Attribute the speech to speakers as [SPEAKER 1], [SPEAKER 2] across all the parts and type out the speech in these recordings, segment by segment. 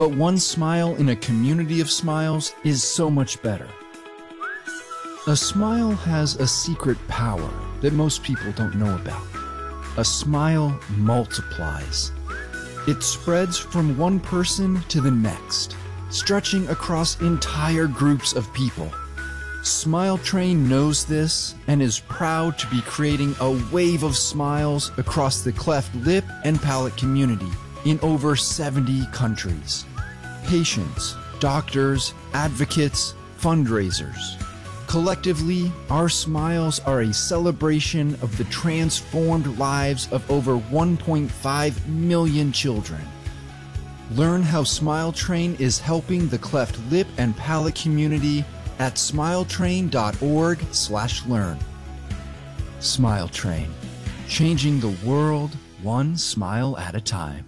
[SPEAKER 1] But one smile in a community of smiles is so much better. A smile has a secret power that most people don't know about. A smile multiplies. It spreads from one person to the next, stretching across entire groups of people. Smile Train knows this and is proud to be creating a wave of smiles across the cleft lip and palate community in over 70 countries. Patients, doctors, advocates, fundraisers. Collectively, our smiles are a celebration of the transformed lives of over 1.5 million children. Learn how Smile Train is helping the cleft lip and palate community at smiletrain.org/learn. Smile Train, changing the world one smile at a time.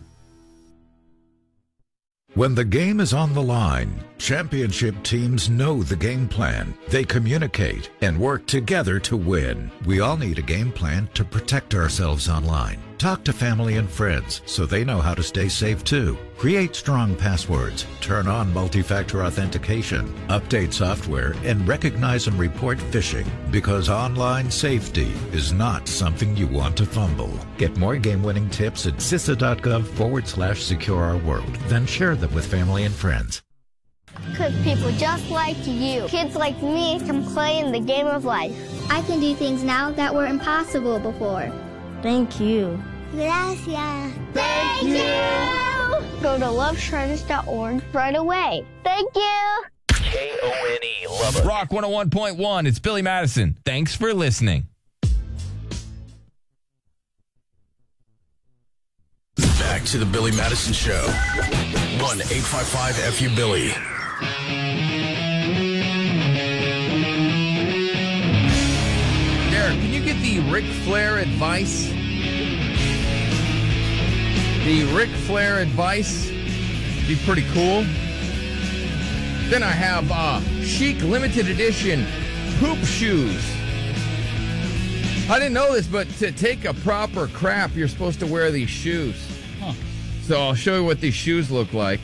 [SPEAKER 2] When the game is on the line, championship teams know the game plan. They communicate and work together to win. We all need a game plan to protect ourselves online. Talk to family and friends so they know how to stay safe too. Create strong passwords, turn on multi-factor authentication, update software, and recognize and report phishing, because online safety is not something you want to fumble. Get more game-winning tips at CISA.gov/secure-our-world. Then share them with family and friends.
[SPEAKER 3] Because people just like you, kids like me, can play in the game of life.
[SPEAKER 4] I can do things now that were impossible before.
[SPEAKER 5] Thank you.
[SPEAKER 3] Gracias. Thank you. Go to lovetrends.org right away. Thank you.
[SPEAKER 6] KONE, Lubbock. Rock 101.1. It's Billy Madison. Thanks for listening.
[SPEAKER 7] Back to the Billy Madison Show. 1-855-FU-BILLY.
[SPEAKER 6] Derek, can you get the Ric Flair advice? The Ric Flair advice be pretty cool. Then I have Chic limited edition poop shoes. I didn't know this, but to take a proper crap, you're supposed to wear these shoes. Huh. So I'll show you what these shoes look like.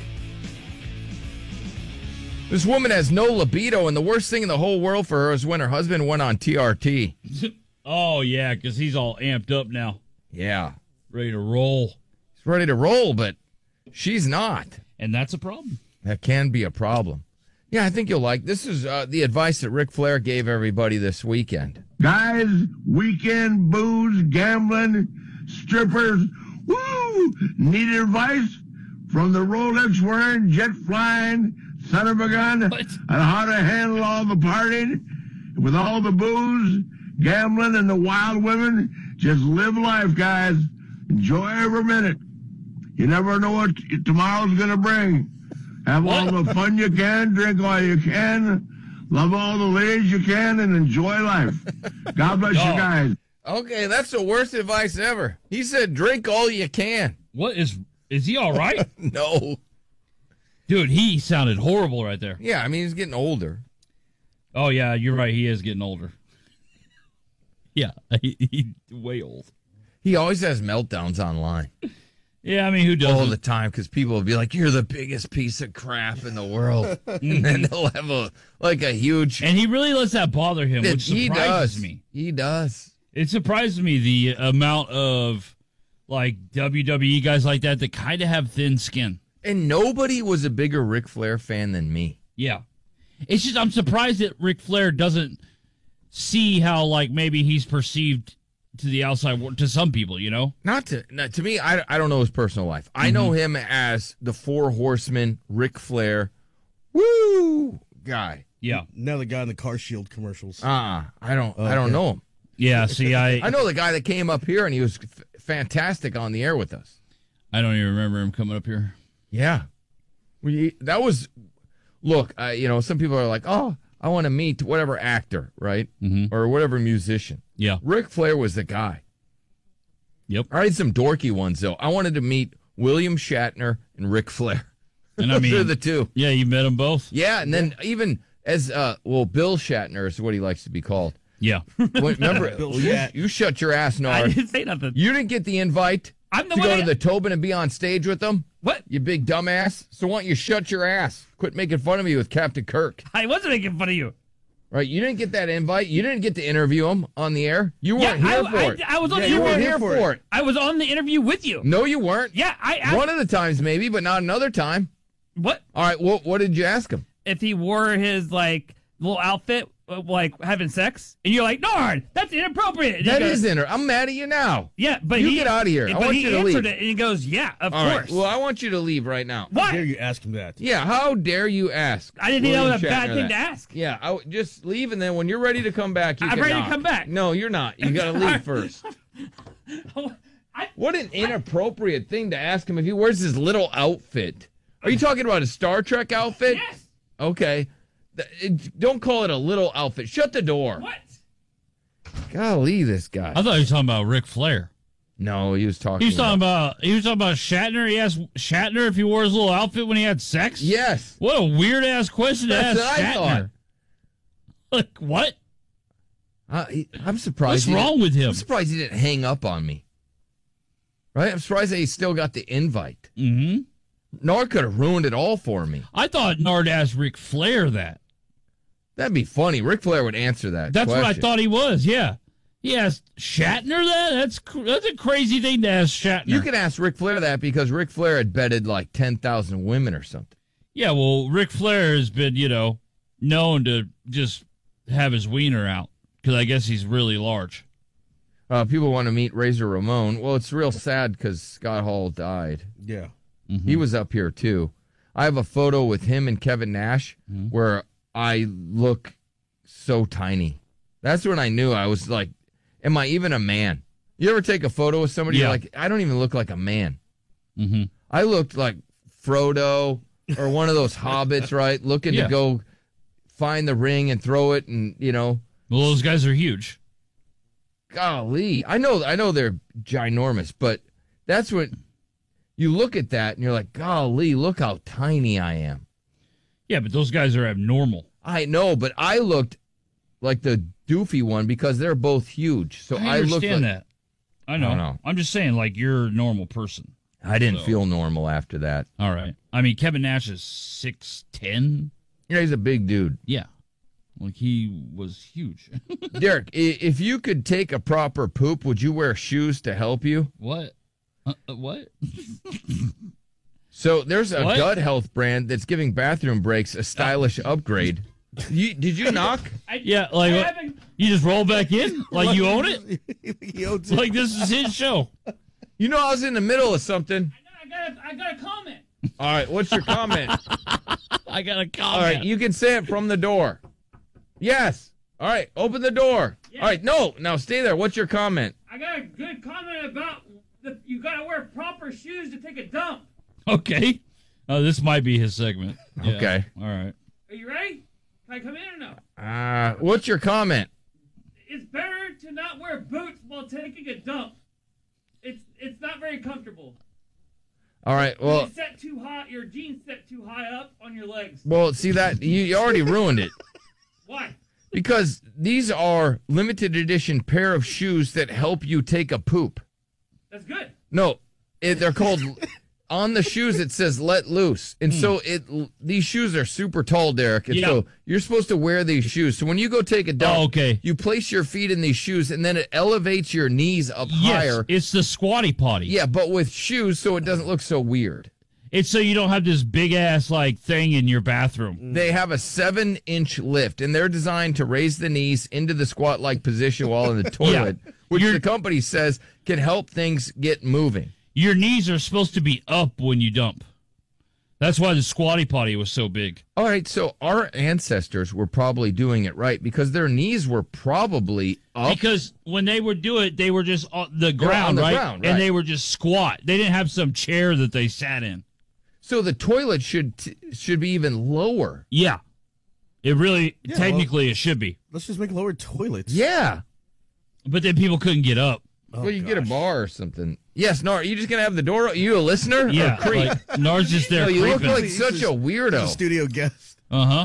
[SPEAKER 6] This woman has no libido, and the worst thing in the whole world for her is when her husband went on TRT.
[SPEAKER 8] Oh, yeah, because he's all amped up now.
[SPEAKER 6] Yeah.
[SPEAKER 8] Ready to roll.
[SPEAKER 6] He's ready to roll, but she's not.
[SPEAKER 8] And that's a problem.
[SPEAKER 6] That can be a problem. Yeah, I think you'll like. This is the advice that Ric Flair gave everybody this weekend.
[SPEAKER 9] Guys, weekend booze, gambling, strippers, woo! Need advice from the Rolex wearing, jet flying son of a gun on how to handle all the partying with all the booze, gambling, and the wild women. Just live life, guys. Enjoy every minute. You never know what tomorrow's going to bring. Have all the fun you can, drink all you can, love all the ladies you can, and enjoy life. God bless you guys.
[SPEAKER 6] Okay, that's the worst advice ever. He said drink all you can.
[SPEAKER 8] What is he all right?
[SPEAKER 6] No.
[SPEAKER 8] Dude, he sounded horrible right there.
[SPEAKER 6] Yeah, I mean, he's getting older.
[SPEAKER 8] Oh, yeah, you're right. He is getting older. Yeah, he's way old.
[SPEAKER 6] He always has meltdowns online.
[SPEAKER 8] Yeah, I mean, who doesn't?
[SPEAKER 6] All the time, because people will be like, you're the biggest piece of crap in the world. And then they'll have a huge...
[SPEAKER 8] And he really lets that bother him, which surprises me.
[SPEAKER 6] He does.
[SPEAKER 8] It surprises me the amount of, like, WWE guys like that kind of have thin skin.
[SPEAKER 6] And nobody was a bigger Ric Flair fan than me.
[SPEAKER 8] Yeah. It's just, I'm surprised that Ric Flair doesn't see how, like, maybe he's perceived to the outside, to some people, you know?
[SPEAKER 6] Not to me, I don't know his personal life. I know him as the Four Horsemen, Ric Flair, woo, guy.
[SPEAKER 8] Yeah.
[SPEAKER 10] Now the guy in the Car Shield commercials.
[SPEAKER 6] I don't know him.
[SPEAKER 8] Yeah, see,
[SPEAKER 6] I know the guy that came up here and he was fantastic on the air with us.
[SPEAKER 8] I don't even remember him coming up here.
[SPEAKER 6] Yeah. That was, look, some people are like, oh, I want to meet whatever actor, right? Mm-hmm. Or whatever musician.
[SPEAKER 8] Yeah.
[SPEAKER 6] Ric Flair was the guy.
[SPEAKER 8] Yep.
[SPEAKER 6] I had some dorky ones, though. I wanted to meet William Shatner and Ric Flair.
[SPEAKER 8] And I mean,
[SPEAKER 6] they're the two.
[SPEAKER 8] Yeah, you met them both?
[SPEAKER 6] Yeah, and then even as, Bill Shatner is what he likes to be called.
[SPEAKER 8] Yeah.
[SPEAKER 6] Remember,
[SPEAKER 10] Bill
[SPEAKER 6] you shut your ass, Nard.
[SPEAKER 8] I didn't say nothing.
[SPEAKER 6] You didn't get the invite
[SPEAKER 8] I'm the
[SPEAKER 6] to
[SPEAKER 8] one
[SPEAKER 6] go to the Tobin and be on stage with them?
[SPEAKER 8] What?
[SPEAKER 6] You big dumbass. So why don't you shut your ass? Quit making fun of me with Captain Kirk.
[SPEAKER 8] I wasn't making fun of you.
[SPEAKER 6] Right? You didn't get that invite. You didn't get to interview him on the air. You weren't here for it.
[SPEAKER 8] I was on the
[SPEAKER 6] You weren't
[SPEAKER 8] interview.
[SPEAKER 6] here for it.
[SPEAKER 8] I was on the interview with you.
[SPEAKER 6] No, you weren't.
[SPEAKER 8] Yeah, I asked.
[SPEAKER 6] One of the times maybe, but not another time.
[SPEAKER 8] What?
[SPEAKER 6] All right, what did you ask him?
[SPEAKER 8] If he wore his, like, little outfit, like, having sex, and you're like, Nard, that's inappropriate. And
[SPEAKER 6] That is I'm mad at you now.
[SPEAKER 8] Yeah, but
[SPEAKER 6] You get out of here. I want you to leave.
[SPEAKER 8] He answered it, and he goes, yeah, of
[SPEAKER 6] All
[SPEAKER 8] course.
[SPEAKER 6] right, well, I want you to leave right now.
[SPEAKER 10] How
[SPEAKER 8] What?
[SPEAKER 10] dare you ask him that?
[SPEAKER 6] Yeah, how dare you ask?
[SPEAKER 8] I didn't think that was a
[SPEAKER 6] William
[SPEAKER 8] bad
[SPEAKER 6] Shatner
[SPEAKER 8] thing
[SPEAKER 6] that.
[SPEAKER 8] to ask.
[SPEAKER 6] Yeah, just leave, and then when you're ready to come back, you
[SPEAKER 8] I'm
[SPEAKER 6] can
[SPEAKER 8] ready to
[SPEAKER 6] knock.
[SPEAKER 8] come back.
[SPEAKER 6] No, you're not. You got to leave first. What an inappropriate thing to ask him if he wears his little outfit. Are you talking about a Star Trek outfit?
[SPEAKER 8] Yes.
[SPEAKER 6] Okay. Don't call it a little outfit. Shut the door.
[SPEAKER 8] What?
[SPEAKER 6] Golly, this guy.
[SPEAKER 8] I thought he was talking about Ric Flair.
[SPEAKER 6] No, he was talking.
[SPEAKER 8] He was talking about Shatner. He asked Shatner if he wore his little outfit when he had sex.
[SPEAKER 6] Yes.
[SPEAKER 8] What a weird ass question to
[SPEAKER 6] That's
[SPEAKER 8] ask
[SPEAKER 6] what I thought.
[SPEAKER 8] Shatner. Like what?
[SPEAKER 6] I'm surprised.
[SPEAKER 8] What's wrong with him?
[SPEAKER 6] I'm surprised he didn't hang up on me. Right? I'm surprised that he still got the invite.
[SPEAKER 8] Mm-hmm.
[SPEAKER 6] Nard could have ruined it all for me.
[SPEAKER 8] I thought Nard asked Ric Flair that.
[SPEAKER 6] That'd be funny. Ric Flair would answer that.
[SPEAKER 8] That's
[SPEAKER 6] question.
[SPEAKER 8] what I thought he was. Yeah. He asked Shatner that. That's a crazy thing to ask Shatner.
[SPEAKER 6] You can ask Ric Flair that because Ric Flair had bedded like 10,000 women or something.
[SPEAKER 8] Yeah. Well, Ric Flair has been, known to just have his wiener out because I guess he's really large.
[SPEAKER 6] People want to meet Razor Ramon. Well, it's real sad because Scott Hall died.
[SPEAKER 10] Yeah.
[SPEAKER 8] Mm-hmm.
[SPEAKER 6] He was up here too. I have a photo with him and Kevin Nash where I look so tiny. That's when I knew I was like, am I even a man? You ever take a photo with somebody, you're like, I don't even look like a man.
[SPEAKER 8] Mm-hmm.
[SPEAKER 6] I looked like Frodo or one of those hobbits, right? Looking to go find the ring and throw it and,
[SPEAKER 8] Well, those guys are huge.
[SPEAKER 6] Golly. I know they're ginormous, but that's when you look at that and you're like, golly, look how tiny I am.
[SPEAKER 8] Yeah, but those guys are abnormal.
[SPEAKER 6] I know, but I looked like the doofy one because they're both huge. So
[SPEAKER 8] I understand
[SPEAKER 6] like,
[SPEAKER 8] that. I know. I'm just saying, like, you're a normal person.
[SPEAKER 6] I didn't feel normal after that.
[SPEAKER 8] All right. I mean, Kevin Nash is 6'10".
[SPEAKER 6] Yeah, he's a big dude.
[SPEAKER 8] Yeah. Like, he was huge.
[SPEAKER 6] Derek, if you could take a proper poop, would you wear shoes to help you?
[SPEAKER 8] What? What?
[SPEAKER 6] So there's a gut health brand that's giving bathroom breaks a stylish upgrade. Did you knock?
[SPEAKER 8] Yeah, like you just roll back in like you own it?
[SPEAKER 10] He owns it.
[SPEAKER 8] Like this is his show.
[SPEAKER 6] You know I was in the middle of something.
[SPEAKER 8] I got a comment.
[SPEAKER 6] All right, what's your comment?
[SPEAKER 8] I got a comment.
[SPEAKER 6] All right, you can say it from the door. Yes. All right, open the door. Yeah. All right, no, now stay there. What's your comment?
[SPEAKER 8] I got a good comment about you got to wear proper shoes to take a dump. Okay. This might be his segment. Yeah.
[SPEAKER 6] Okay.
[SPEAKER 8] All right. Are you ready? Can I come in or no?
[SPEAKER 6] What's your comment?
[SPEAKER 8] It's better to not wear boots while taking a dump. It's not very comfortable.
[SPEAKER 6] All right, well.
[SPEAKER 8] It's set too high. Your jeans set too high up on your legs.
[SPEAKER 6] Well, see that you already ruined it.
[SPEAKER 8] Why?
[SPEAKER 6] Because these are limited edition pair of shoes that help you take a poop.
[SPEAKER 8] That's good.
[SPEAKER 6] No, they're called. On the shoes, it says "let loose," and so these shoes are super tall, Derek. And so you're supposed to wear these shoes. So when you go take a dump, you place your feet in these shoes, and then it elevates your knees up higher.
[SPEAKER 8] It's the squatty potty.
[SPEAKER 6] Yeah, but with shoes, so it doesn't look so weird.
[SPEAKER 8] It's so you don't have this big ass like thing in your bathroom.
[SPEAKER 6] They have a 7-inch lift, and they're designed to raise the knees into the squat-like position while in the toilet, which the company says can help things get moving.
[SPEAKER 8] Your knees are supposed to be up when you dump. That's why the squatty potty was so big.
[SPEAKER 6] All right, so our ancestors were probably doing it right because their knees were probably up.
[SPEAKER 8] Because when they would do it, they were just on the ground, right? And they were just squat. They didn't have some chair that they sat in.
[SPEAKER 6] So the toilet should be even lower.
[SPEAKER 8] Yeah. It really, technically, it should be.
[SPEAKER 10] Let's just make lower toilets.
[SPEAKER 6] Yeah.
[SPEAKER 8] But then people couldn't get up.
[SPEAKER 6] Well, you get a bar or something. Yes, Nar, are you just going to have the door? Are you a listener?
[SPEAKER 8] Yeah.
[SPEAKER 6] Or creep?
[SPEAKER 8] Like, Nar's just there
[SPEAKER 6] you
[SPEAKER 8] creeping.
[SPEAKER 6] look like such a weirdo.
[SPEAKER 10] He's a studio guest.
[SPEAKER 8] Uh-huh.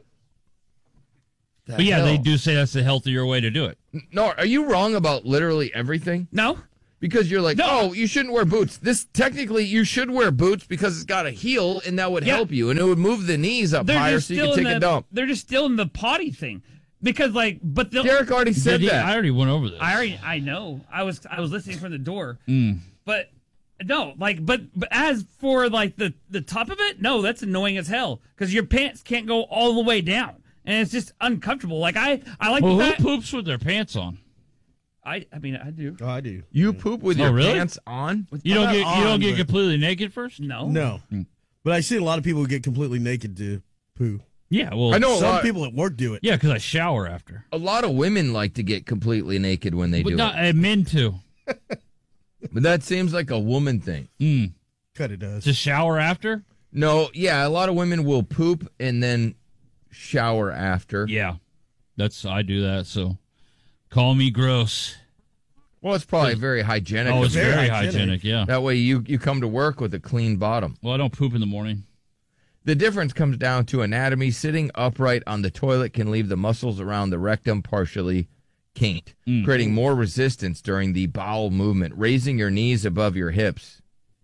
[SPEAKER 8] But yeah, they do say that's the healthier way to do it.
[SPEAKER 6] Nar, are you wrong about literally everything?
[SPEAKER 8] No.
[SPEAKER 6] Because you're like,
[SPEAKER 5] No.
[SPEAKER 6] oh, you shouldn't wear boots. This technically you should wear boots because it's got a heel and that would help you and it would move the knees up higher so you can take a dump.
[SPEAKER 5] They're just still in the potty thing because but
[SPEAKER 6] Derek already said that.
[SPEAKER 8] I already went over this.
[SPEAKER 5] I know. I was listening from the door, but no, but as for like the top of it, no, that's annoying as hell because your pants can't go all the way down and it's just uncomfortable. Like I like
[SPEAKER 8] Well,
[SPEAKER 5] the
[SPEAKER 8] who
[SPEAKER 5] fact,
[SPEAKER 8] poops with their pants on?
[SPEAKER 5] I mean I do.
[SPEAKER 10] Oh, I do.
[SPEAKER 6] You poop with your
[SPEAKER 8] really?
[SPEAKER 6] pants on?
[SPEAKER 8] You don't
[SPEAKER 10] Not
[SPEAKER 8] get
[SPEAKER 10] on, but-
[SPEAKER 8] completely naked first?
[SPEAKER 5] No.
[SPEAKER 10] No. But I see a lot of people get completely naked to poo.
[SPEAKER 8] Yeah, well,
[SPEAKER 6] I know
[SPEAKER 10] Some people at work do it.
[SPEAKER 8] Yeah, because I shower after.
[SPEAKER 6] a lot of women like to get completely naked when they
[SPEAKER 8] But
[SPEAKER 6] do
[SPEAKER 8] not
[SPEAKER 6] it.
[SPEAKER 8] men too.
[SPEAKER 6] But that seems like a woman thing.
[SPEAKER 10] Kind of does.
[SPEAKER 8] To shower after?
[SPEAKER 6] No, yeah, a lot of women will poop and then shower after.
[SPEAKER 8] Yeah, I do that. So call me gross.
[SPEAKER 6] Well, it's probably very hygienic.
[SPEAKER 8] Oh, it's
[SPEAKER 10] Very
[SPEAKER 8] very
[SPEAKER 10] hygienic.
[SPEAKER 8] hygienic. Yeah.
[SPEAKER 6] That way you come to work with a clean bottom.
[SPEAKER 8] Well, I don't poop in the morning.
[SPEAKER 6] The difference comes down to anatomy. Sitting upright on the toilet can leave the muscles around the rectum partially kinked, creating more resistance during the bowel movement. Raising your knees above your hips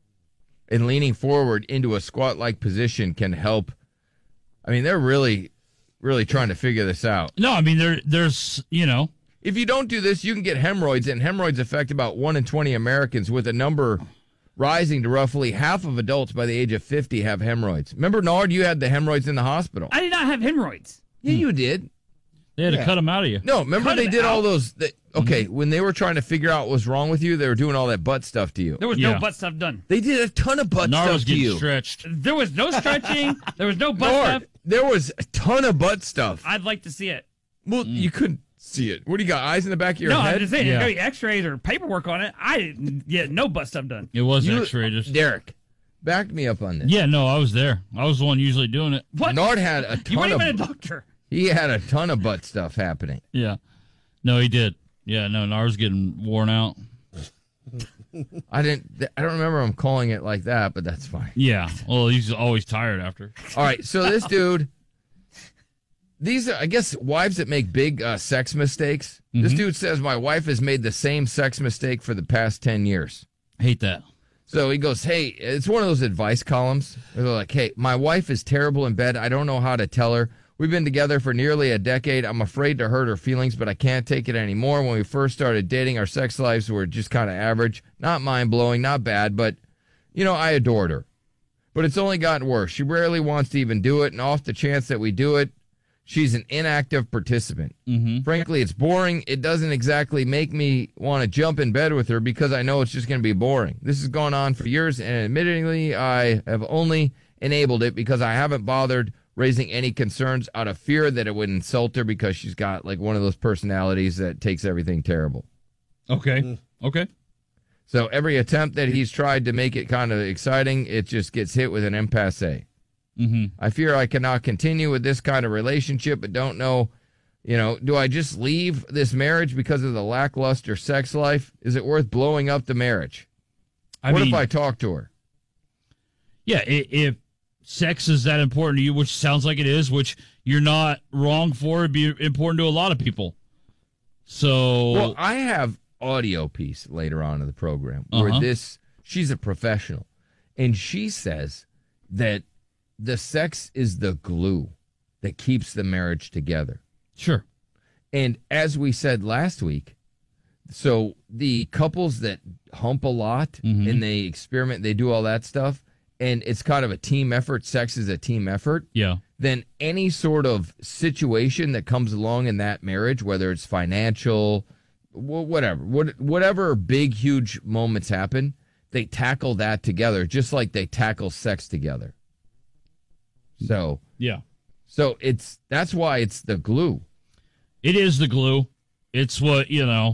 [SPEAKER 6] and leaning forward into a squat-like position can help. I mean, they're really, really trying to figure this out.
[SPEAKER 8] No, I mean there's
[SPEAKER 6] If you don't do this, you can get hemorrhoids, and hemorrhoids affect about 1 in 20 Americans, with a number rising to roughly half of adults by the age of 50 have hemorrhoids. Remember, Nard, you had the hemorrhoids in the hospital.
[SPEAKER 5] I did not have hemorrhoids.
[SPEAKER 6] Yeah, you did.
[SPEAKER 8] they had to cut them out of you.
[SPEAKER 6] No, remember
[SPEAKER 5] Cut
[SPEAKER 6] they
[SPEAKER 5] it
[SPEAKER 6] did all
[SPEAKER 5] out?
[SPEAKER 6] those. When they were trying to figure out what was wrong with you, they were doing all that butt stuff to you.
[SPEAKER 5] There was
[SPEAKER 8] Yeah.
[SPEAKER 5] no butt stuff done.
[SPEAKER 6] They did a ton of butt
[SPEAKER 8] Nard was
[SPEAKER 6] stuff to
[SPEAKER 8] getting
[SPEAKER 6] you.
[SPEAKER 8] stretched.
[SPEAKER 5] There was no stretching. There was no butt
[SPEAKER 6] Nard,
[SPEAKER 5] stuff.
[SPEAKER 6] there was a ton of butt stuff.
[SPEAKER 5] I'd like to see it.
[SPEAKER 6] Well, you couldn't see it. What do you got? Eyes in the back of your
[SPEAKER 5] No,
[SPEAKER 6] head?
[SPEAKER 5] I'm just saying,
[SPEAKER 8] Yeah.
[SPEAKER 5] there's no X-rays or paperwork on it. I didn't get no butt stuff done.
[SPEAKER 8] It was
[SPEAKER 6] You-
[SPEAKER 8] X-ray. Just
[SPEAKER 6] Derek, back me up on this.
[SPEAKER 8] yeah, no, I was there. I was the one usually doing it.
[SPEAKER 5] What?
[SPEAKER 6] Nard had a
[SPEAKER 5] You
[SPEAKER 6] ton
[SPEAKER 5] weren't
[SPEAKER 6] of.
[SPEAKER 5] even a doctor.
[SPEAKER 6] He had a ton of butt stuff happening.
[SPEAKER 8] Yeah, no, he did. Yeah, no, Nard was getting worn out.
[SPEAKER 6] I don't remember him calling it like that, but that's fine.
[SPEAKER 8] Yeah, well, he's always tired after.
[SPEAKER 6] All right, so this dude, these are, I guess, wives that make big sex mistakes. This dude says, my wife has made the same sex mistake for the past 10 years.
[SPEAKER 8] Hate that.
[SPEAKER 6] So he goes, hey, it's one of those advice columns. They're like, hey, my wife is terrible in bed. I don't know how to tell her. We've been together for nearly a decade. I'm afraid to hurt her feelings, but I can't take it anymore. When we first started dating, our sex lives were just kind of average. Not mind-blowing, not bad, but, I adored her. But it's only gotten worse. She rarely wants to even do it, and off the chance that we do it, she's an inactive participant. Frankly, it's boring. It doesn't exactly make me want to jump in bed with her because I know it's just going to be boring. This has gone on for years, and admittingly, I have only enabled it because I haven't bothered raising any concerns out of fear that it would insult her because she's got like one of those personalities that takes everything terrible.
[SPEAKER 8] Okay. Okay.
[SPEAKER 6] So every attempt that he's tried to make it kind of exciting, it just gets hit with an impasse. I fear I cannot continue with this kind of relationship, but don't know, do I just leave this marriage because of the lackluster sex life? Is it worth blowing up the marriage? What if I talk to her?
[SPEAKER 8] Yeah, if sex is that important to you, which sounds like it is, which you're not wrong for, it'd be important to a lot of people. So,
[SPEAKER 6] Well, I have audio piece later on in the program where she's a professional, and she says that the sex is the glue that keeps the marriage together.
[SPEAKER 8] sure.
[SPEAKER 6] And as we said last week, so the couples that hump a lot and they experiment, they do all that stuff, and it's kind of a team effort, sex is a team effort,
[SPEAKER 8] Yeah.
[SPEAKER 6] then any sort of situation that comes along in that marriage, whether it's financial, whatever big, huge moments happen, they tackle that together, just like they tackle sex together. So
[SPEAKER 8] Yeah.
[SPEAKER 6] that's why it's the glue.
[SPEAKER 8] It is the glue. It's what,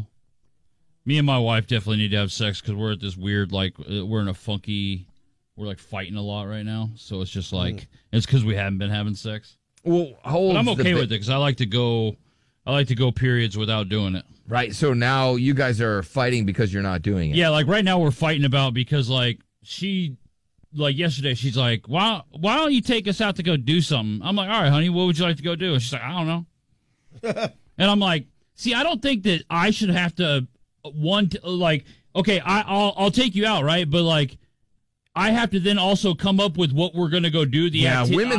[SPEAKER 8] me and my wife definitely need to have sex because we're at this weird, we're in a funky, we're like fighting a lot right now. So it's just like, it's because we haven't been having sex.
[SPEAKER 6] Well,
[SPEAKER 8] But I'm okay with it because I like to go periods without doing it.
[SPEAKER 6] Right. So now you guys are fighting because you're not doing it.
[SPEAKER 8] Yeah, like right now we're fighting about because yesterday she's like, why don't you take us out to go do something? I'm like, all right, honey, what would you like to go do? And she's like, I don't know. And I'm like, see, I don't think that I should have to okay, I'll take you out, right? But like, I have to then also come up with what we're gonna go do.
[SPEAKER 6] Women